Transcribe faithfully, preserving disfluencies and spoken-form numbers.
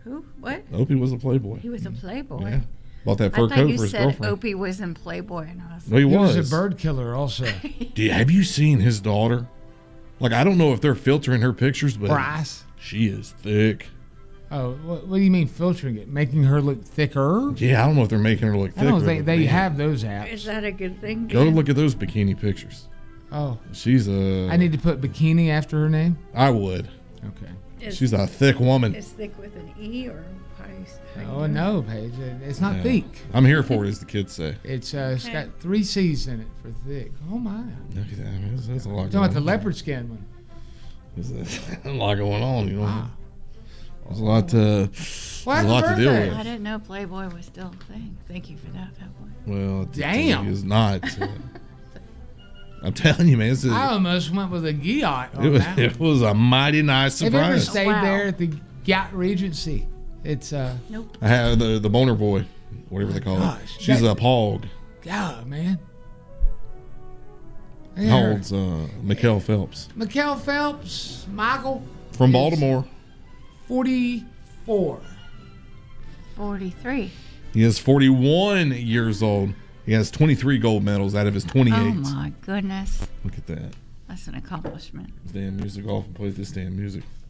Who? What? Opie was a playboy. He was a playboy. Yeah. Bought that fur I thought coat you for his said girlfriend. Opie was in Playboy, and I was No, he, like, He was. was a bird killer also. Do you- have you seen his daughter? Like, I don't know if they're filtering her pictures, but Bryce. she is thick. Oh, what, what do you mean filtering it? Making her look thicker? Yeah, I don't know if they're making her look I thicker. don't think but they man, have those apps. is that a good thing? Go Dan? look at those bikini pictures. Oh, She's a. I need to put bikini after her name? I would. Okay. Is- She's a thick woman. Is thick with an E or how you, how you Oh, doing? no, Paige. It's not Yeah. thick. I'm here for it, as the kids say. It's uh, It's Okay. got three C's in it for thick. Oh, my. Look at that. I mean, there's, there's a lot Talking going about the on. leopard skin one. There's a lot going on, you know. Wow. There's a lot to, Well, there's a happy lot to deal birthday. with. I didn't know Playboy was still a thing. Thank you for that, Fat Boy. Well, it, Damn. it is not. Uh, I'm telling you, man. It's a, I almost went with a Giot on it, was, that. it was a mighty nice Have you ever surprise. stayed Wow. there at the Giot Regency? It's, uh, Nope. I have the the boner boy, whatever they call gosh, it. She's that- a pog. God, man. How Yeah. old's uh, Mikhail Phelps? Mikhail Phelps, Michael, From is Baltimore. forty-four. forty-three. He is forty-one years old. He has twenty-three gold medals out of his twenty-eight. Oh, my goodness. Look at that. That's an accomplishment. This damn music off and plays this damn music.